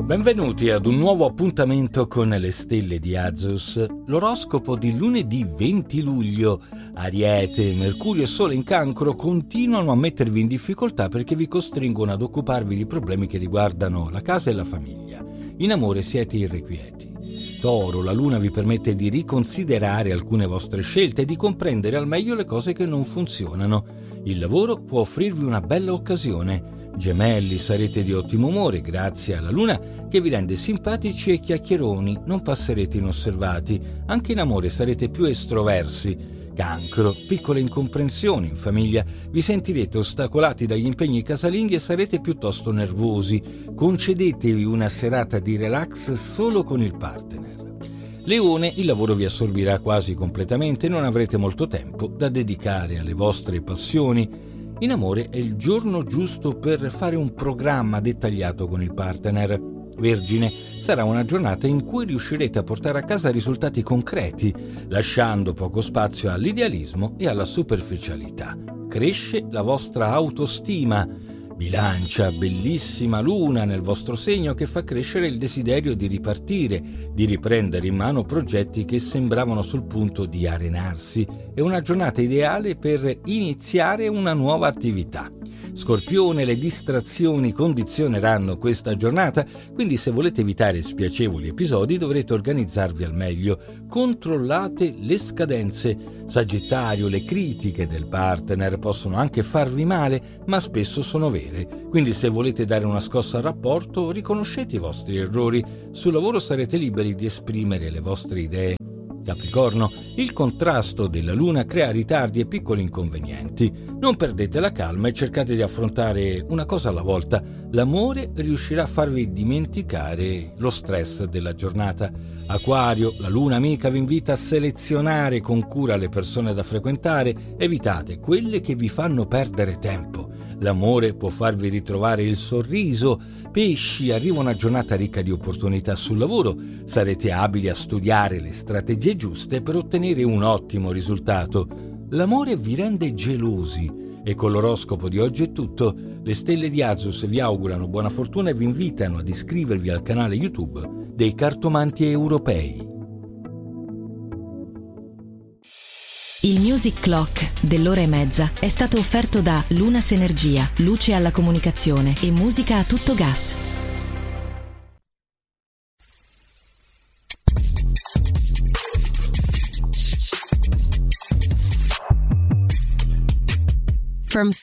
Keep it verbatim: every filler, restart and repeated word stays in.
Benvenuti ad un nuovo appuntamento con le stelle di Azus, l'oroscopo di lunedì venti luglio. Ariete, Mercurio e Sole in Cancro continuano a mettervi in difficoltà perché vi costringono ad occuparvi di problemi che riguardano la casa e la famiglia. In amore siete irrequieti. Toro, la Luna vi permette di riconsiderare alcune vostre scelte e di comprendere al meglio le cose che non funzionano. Il lavoro può offrirvi una bella occasione. Gemelli, sarete di ottimo umore grazie alla Luna che vi rende simpatici e chiacchieroni, non passerete inosservati. Anche in amore sarete più estroversi. Cancro, piccole incomprensioni in famiglia, vi sentirete ostacolati dagli impegni casalinghi e sarete piuttosto nervosi. Concedetevi una serata di relax solo con il partner. Leone, il lavoro vi assorbirà quasi completamente e non avrete molto tempo da dedicare alle vostre passioni. In amore è il giorno giusto per fare un programma dettagliato con il partner. Vergine, sarà una giornata in cui riuscirete a portare a casa risultati concreti, lasciando poco spazio all'idealismo e alla superficialità. Cresce la vostra autostima. Bilancia, bellissima Luna nel vostro segno che fa crescere il desiderio di ripartire, di riprendere in mano progetti che sembravano sul punto di arenarsi. È una giornata ideale per iniziare una nuova attività. Scorpione, le distrazioni condizioneranno questa giornata, quindi se volete evitare spiacevoli episodi dovrete organizzarvi al meglio. Controllate le scadenze. Sagittario, le critiche del partner possono anche farvi male, ma spesso sono vere. Quindi se volete dare una scossa al rapporto, riconoscete i vostri errori. Sul lavoro sarete liberi di esprimere le vostre idee. Capricorno, il contrasto della Luna crea ritardi e piccoli inconvenienti. Non perdete la calma e cercate di affrontare una cosa alla volta. L'amore riuscirà a farvi dimenticare lo stress della giornata. Acquario, la Luna amica vi invita a selezionare con cura le persone da frequentare. Evitate quelle che vi fanno perdere tempo. L'amore può farvi ritrovare il sorriso. Pesci, arriva una giornata ricca di opportunità sul lavoro. Sarete abili a studiare le strategie giuste per ottenere un ottimo risultato. L'amore vi rende gelosi. E con l'oroscopo di oggi è tutto. Le stelle di Azus vi augurano buona fortuna e vi invitano ad iscrivervi al canale YouTube dei Cartomanti Europei. Il Music Clock dell'ora e mezza è stato offerto da Lunas Energia, luce alla comunicazione e musica a tutto gas. From